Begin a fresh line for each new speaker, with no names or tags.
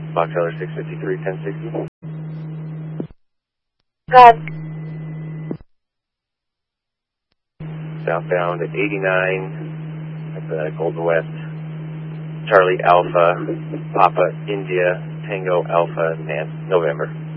Fox Heller 653, 1060.
God.
Southbound at 89 at the Golden West. Charlie Alpha, Papa India, Tango Alpha, November.